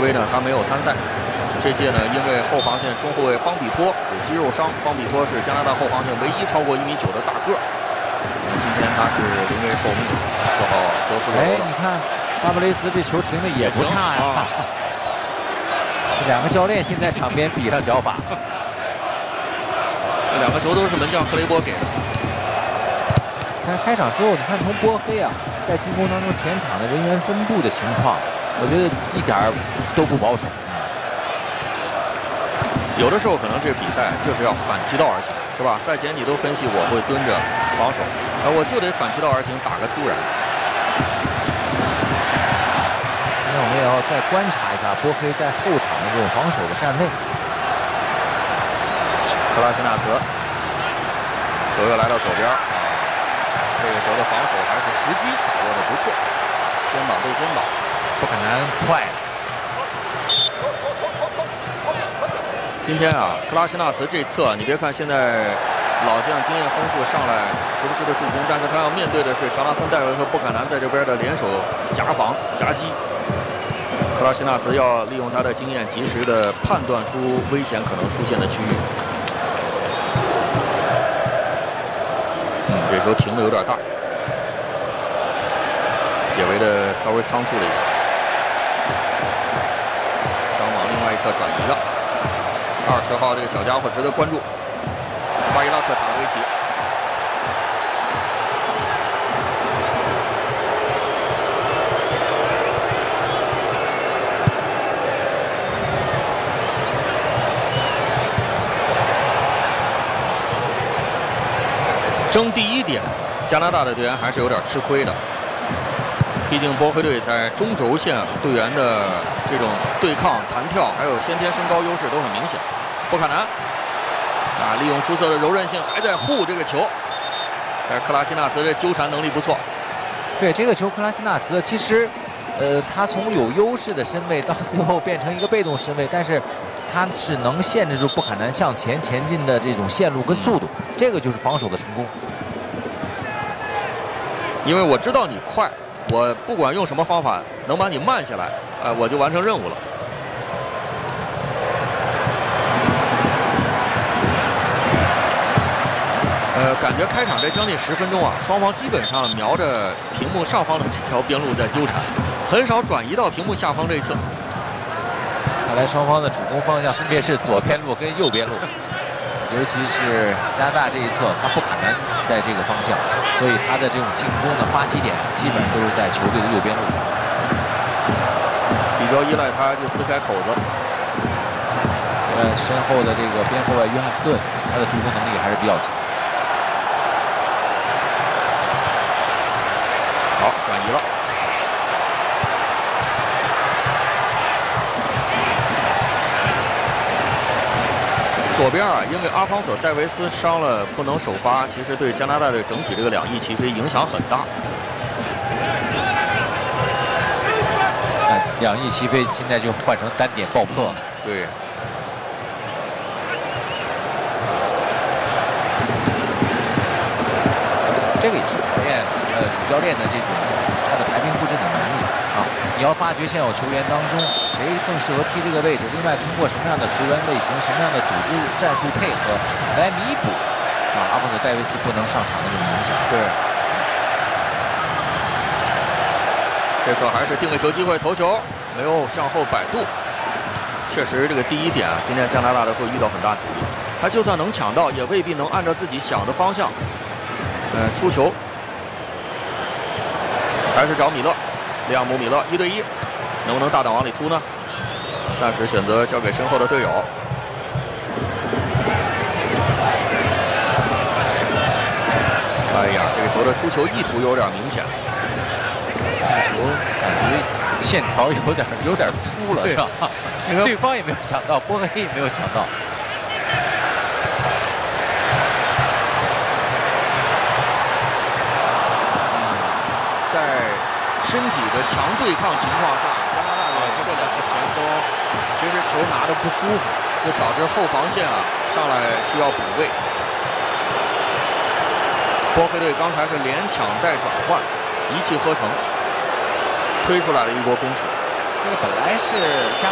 威呢，他没有参赛。这届呢，因为后防线中后卫邦比托有肌肉伤，邦比托是加拿大后防线唯一超过1.9米的大个。今天他是临危受命，4号德弗勒。 你看巴布雷斯这球停的也不差呀。两个教练现在场边比上脚法。 这2个球都是门将克雷波给的。 但是开场之后，你看从波黑啊，在进攻当中前场的人员分布的情况，我觉得一点都不保守。 有的时候可能这比赛就是要反其道而行，是吧？赛前你都分析我会蹲着防守，我就得反其道而行，打个突然。 那我们也要再观察一下波黑在后场的这种防守的站位。 克拉西纳茨，球又来到左边这个球的防守还是时机把握的不错，肩膀对肩膀， 不可能快。 今天啊，克拉西纳茨这侧，你别看现在老将经验丰富，上来时不时的助攻，但是他要面对的是乔纳森·戴维和布坎南在这边的联手夹防夹击。克拉西纳茨要利用他的经验，及时的判断出危险可能出现的区域。这球停的有点大，解围的稍微仓促了一点，伤往另外一侧转移了。20号这个小家伙值得关注，巴伊拉克塔维奇。争第1点，加拿大的队员还是有点吃亏的。毕竟波黑队在中轴线队员的这种对抗、弹跳，还有先天身高优势都很明显。布坎南利用出色的柔韧性，还在护这个球。但是克拉西纳茨的纠缠能力不错。 对这个球，克拉西纳茨其实，他从有优势的身位到最后变成一个被动身位，但是他是能限制住布坎南向前前进的这种线路跟速度，这个就是防守的成功。 因为我知道你快。我不管用什么方法能把你慢下来，我就完成任务了。感觉开场这将近10分钟啊，双方基本上瞄着屏幕上方的这条边路在纠缠，很少转移到屏幕下方这一侧。 看来双方的主攻方向分别是左边路跟右边路，尤其是加拿大这一侧，他不可能在这个方向。所以他的这种进攻的发起点基本上都是在球队的右边路， 比较依赖他就撕开口子。 身后的这个边后卫约翰斯顿，他的助攻能力还是比较强。 好，转移了。左边啊，因为阿方索·戴维斯伤了不能首发，其实对加拿大的整体这个2翼齐飞影响很大。 2翼齐飞现在就换成单点爆破了。 对。 这个也是考验主教练的这种他的排兵布阵的能力啊。你要发掘现有球员当中谁更适合踢这个位置，另外通过什么样的球员类型、什么样的组织战术配合来弥补阿方索·戴维斯不能上场的这种影响。 对。这次还是定个球机会，头球没有向后摆渡。确实，这个第1点啊，今天加拿大队会遇到很大阻力。他就算能抢到，也未必能按照自己想的方向，出球。还是找米勒，利昂姆·米勒1对1，能不能大胆往里突呢？暂时选择交给身后的队友。哎呀，这个球的出球意图有点明显。 这个球感觉线条有点粗了，是吧？对方也没有想到，波黑也没有想到。 在身体的强对抗情况下，加拿大队这2个前锋其实球拿得不舒服，就导致后防线啊上来需要补位。波黑队刚才是连抢带转换，一气呵成，推出来了一波攻势。 这个本来是加。